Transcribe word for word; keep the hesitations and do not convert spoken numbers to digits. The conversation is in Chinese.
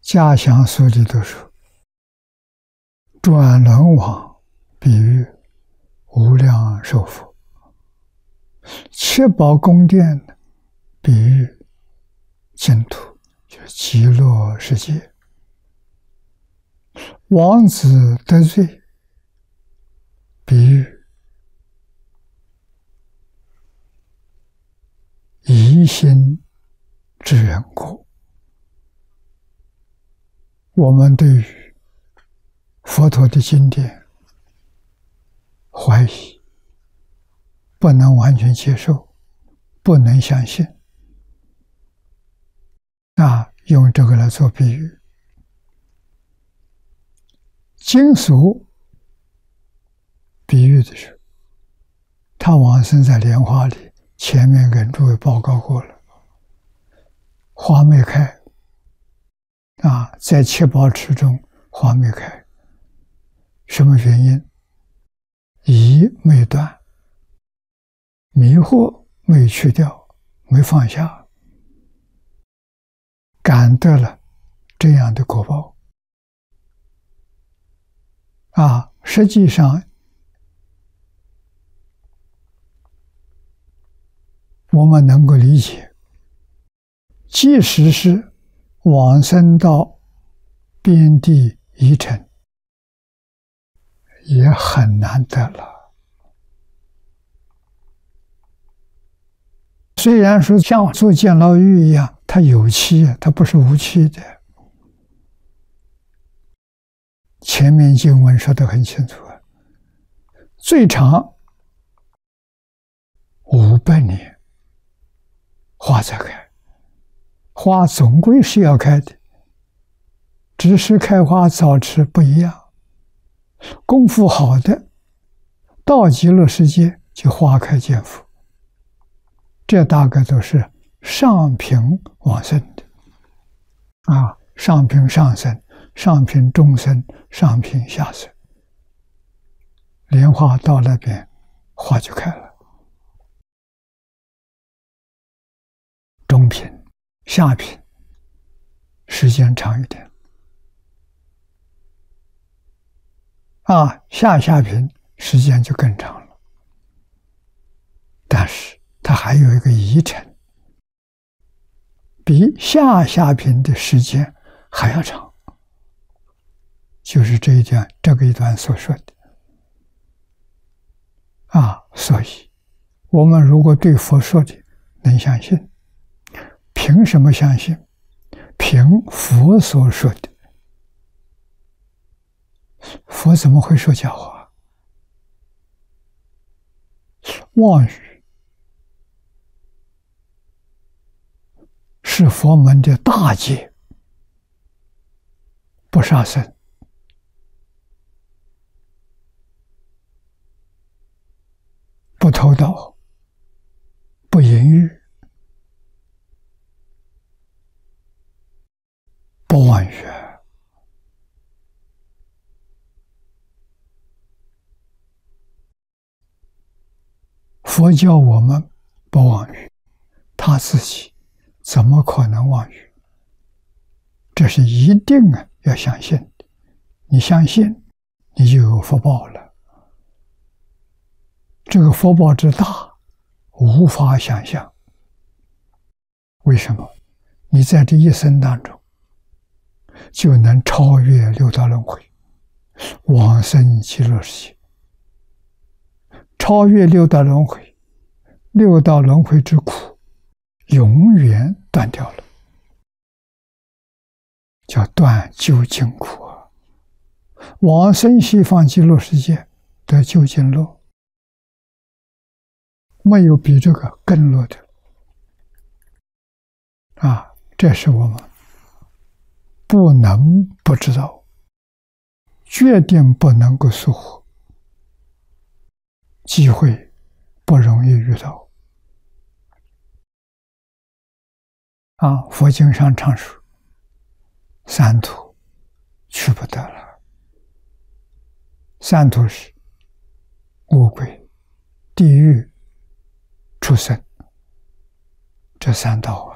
家详书里都说，转轮王比喻无量寿佛，七宝宫殿比喻净土，就是极乐世界。王子得罪比喻疑心之缘故。我们对于佛陀的经典怀疑，不能完全接受，不能相信，啊，用这个来做比喻。经俗比喻的是，他往生在莲花里，前面跟诸位报告过了，花没开，啊，在七宝池中花没开，什么原因？疑没断，迷惑没去掉，没放下，感得了这样的果报。啊，实际上我们能够理解，即使是往生到边地一尘，也很难得了。虽然说像做监牢狱一样，它有期，它不是无期的。前面经文说得很清楚，最长五百年，花才开。花总归是要开的，只是开花早迟不一样。功夫好的，到极乐世界就花开见佛，这大概都是上品往生的啊，上品上生，上品中生，上品下生。莲花到那边，花就开了。中品、下品时间长一点，啊，下下品时间就更长了。但是它还有一个疑尘，比下下品的时间还要长，就是这一段这个一段所说的。啊，所以我们如果对佛说的能相信，凭什么相信？凭佛所说的。佛怎么会说假话？妄语是佛门的大戒，不杀生，不偷盗，不淫欲，不妄语。佛教我们不妄语，他自己怎么可能妄语？这是一定啊要相信的。你相信，你就有福报了。这个福报之大，无法想象。为什么？你在这一生当中，就能超越六道轮回，往生极乐世界。超越六道轮回，六道轮回之苦永远断掉了，叫断究竟苦啊！往生西方极乐世界得究竟乐，没有比这个更乐的啊！这是我们不能不知道，决定不能够疏忽，机会不容易遇到啊！佛经上常说，三途去不得了。三途是恶鬼、地狱、畜生，这三道啊。